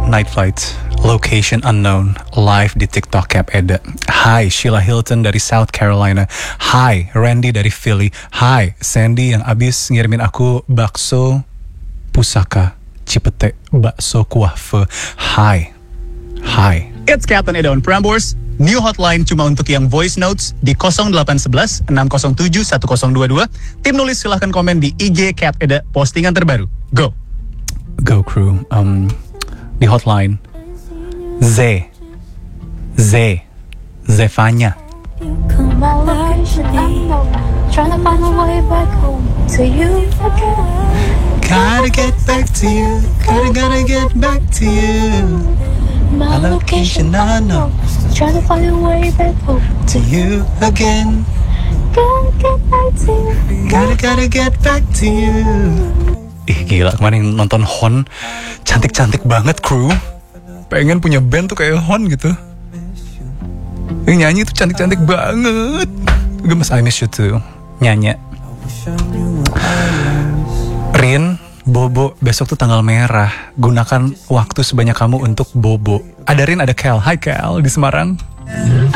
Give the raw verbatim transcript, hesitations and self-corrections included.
Night Flight, location unknown, live di TikTok Cap Eda. Hai Sheila Hilton dari South Carolina. Hai Randy dari Philly. Hai Sandy yang abis ngirimin aku bakso pusaka Cipete bakso kuah fe. Hai. Hai. It's Captain Eda on Prambors. New hotline cuma untuk yang voice notes di nol delapan satu satu enam nol tujuh satu nol dua dua. Tim nulis silahkan komen di I G Cap Eda postingan terbaru. Go. Go crew. Um, di hotline Z Z Zevanya. Gotta get back to you. Gotta gotta get back to you. My location I know. Trying to find a way back home to you again. Gotta get back to you. Gotta gotta get back to you. Ih gila, kemarin nonton Hon, cantik-cantik banget kru. Pengen punya band tuh kayak Hon gitu. Yang nyanyi tuh cantik-cantik banget. Gemes, I miss you too. Nyanyi. Rin, Bobo, besok tuh tanggal merah. Gunakan waktu sebanyak kamu untuk Bobo. Ada Rin, ada Kel. Hai Kel di Semarang.